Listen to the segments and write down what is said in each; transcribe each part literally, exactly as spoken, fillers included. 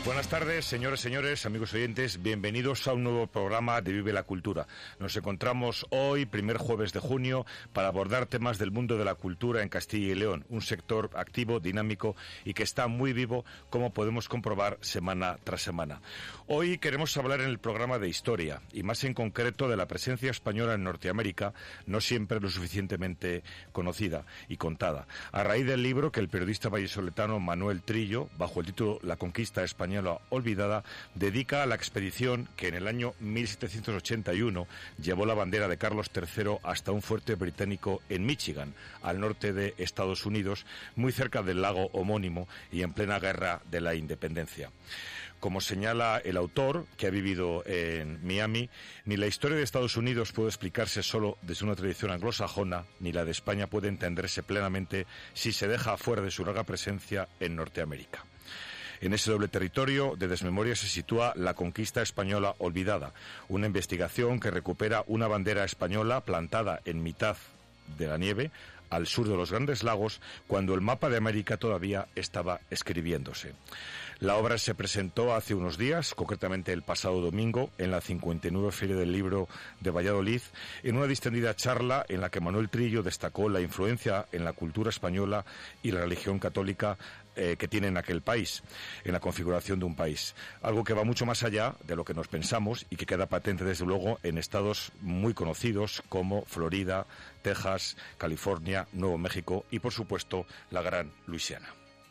Buenas tardes, señores, señores, amigos oyentes, bienvenidos a un nuevo programa de Vive la Cultura. Nos encontramos hoy, primer jueves de junio, para abordar temas del mundo de la cultura en Castilla y León, un sector activo, dinámico y que está muy vivo, como podemos comprobar semana tras semana. Hoy queremos hablar en el programa de historia, y más en concreto de la presencia española en Norteamérica, no siempre lo suficientemente conocida y contada. A raíz del libro que el periodista vallisoletano Manuel Trillo, bajo el título La conquista española olvidada, dedica a la expedición que en el año mil setecientos ochenta y uno llevó la bandera de Carlos tercero hasta un fuerte británico en Michigan, al norte de Estados Unidos, muy cerca del lago homónimo y en plena guerra de la independencia. Como señala el autor, que ha vivido en Miami, ni la historia de Estados Unidos puede explicarse solo desde una tradición anglosajona, ni la de España puede entenderse plenamente si se deja fuera de su larga presencia en Norteamérica. En ese doble territorio de desmemoria se sitúa La conquista española olvidada, una investigación que recupera una bandera española plantada en mitad de la nieve, al sur de los Grandes Lagos, cuando el mapa de América todavía estaba escribiéndose. La obra se presentó hace unos días, concretamente el pasado domingo, en la cincuenta y nueve Feria del Libro de Valladolid, en una distendida charla en la que Manuel Trillo destacó la influencia en la cultura española y la religión católica eh, que tiene en aquel país, en la configuración de un país. Algo que va mucho más allá de lo que nos pensamos y que queda patente, desde luego, en estados muy conocidos como Florida, Texas, California, Nuevo México y, por supuesto, la gran Luisiana.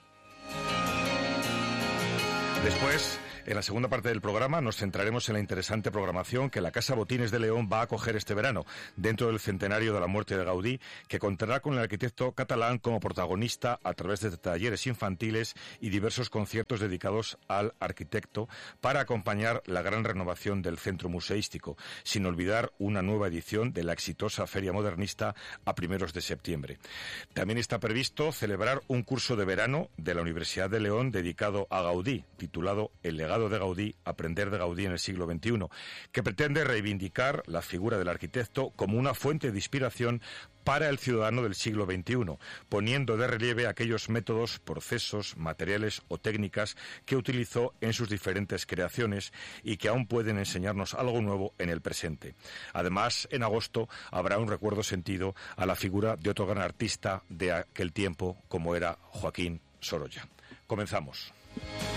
Después, en la segunda parte del programa, nos centraremos en la interesante programación que la Casa Botines de León va a acoger este verano, dentro del centenario de la muerte de Gaudí, que contará con el arquitecto catalán como protagonista a través de talleres infantiles y diversos conciertos dedicados al arquitecto para acompañar la gran renovación del centro museístico, sin olvidar una nueva edición de la exitosa Feria Modernista a primeros de septiembre. También está previsto celebrar un curso de verano de la Universidad de León dedicado a Gaudí, titulado El legado de Gaudí, aprender de Gaudí en el siglo veintiuno, que pretende reivindicar la figura del arquitecto como una fuente de inspiración para el ciudadano del siglo veintiuno, poniendo de relieve aquellos métodos, procesos, materiales o técnicas que utilizó en sus diferentes creaciones y que aún pueden enseñarnos algo nuevo en el presente. Además, en agosto habrá un recuerdo sentido a la figura de otro gran artista de aquel tiempo, como era Joaquín Sorolla. Comenzamos.